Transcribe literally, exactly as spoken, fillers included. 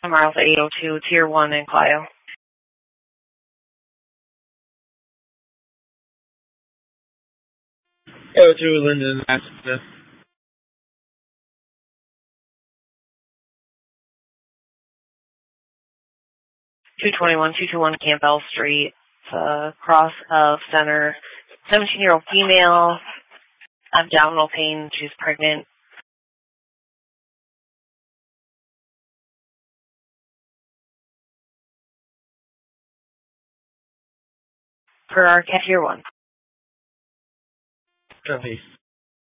Miles eight oh two, Tier one in Clio. eight oh two, Linden, Smith. two twenty-one, two twenty-one Campbell Street, uh, cross of center, seventeen-year-old female, abdominal pain, she's pregnant. For our cat Tier one. Copy.